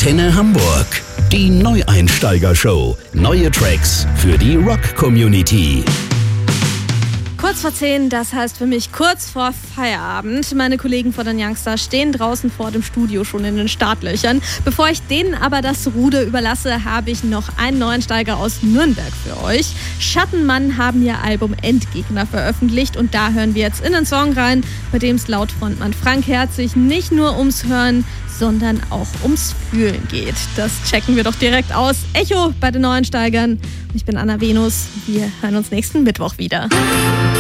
Antenne Hamburg. Die Neueinsteiger-Show. Neue Tracks für die Rock-Community. Kurz vor 10, das heißt für mich kurz vor Feierabend. Meine Kollegen von den Youngstars stehen draußen vor dem Studio schon in den Startlöchern. Bevor ich denen aber das Ruder überlasse, habe ich noch einen Neuensteiger aus Nürnberg für euch. Schattenmann haben ihr Album Endgegner veröffentlicht und da hören wir jetzt in den Song rein, bei dem es laut Frontmann Frank Herzig nicht nur ums Hören, sondern auch ums Fühlen geht. Das checken wir doch direkt aus. Echo bei den Neuensteigern. Ich bin Anna Venus. Wir hören uns nächsten Mittwoch wieder.